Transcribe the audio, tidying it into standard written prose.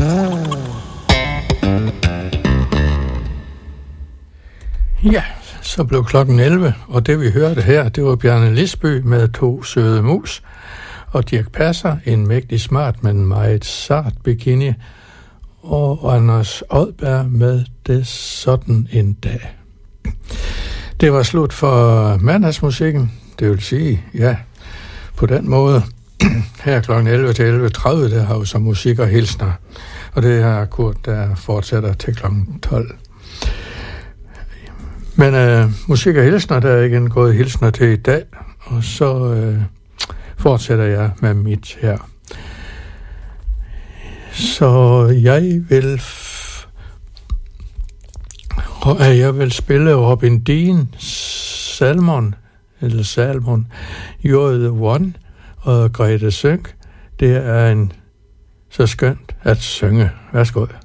Ja, så blev klokken 11, og det vi hørte her, det var Bjarne Lisby med 2 søde mus, og Dirch Passer, en mægtig smart, men meget sart bikini, og Anders Odberg med Det sådan en dag. Det var slut for mandagsmusikken, det vil sige, ja, på den måde, her kl. 11 til 11.30, der har jo så musik og hilsner, og det er Kurt, der fortsætter til kl. 12. Men musik og hilsner, der er igen gået hilsner til i dag, og så fortsætter jeg med mit her. Så jeg vil spille Robin Dean, Salmon, You're the One, og Grete Sønk. Det er så skønt at synge. Værsgo.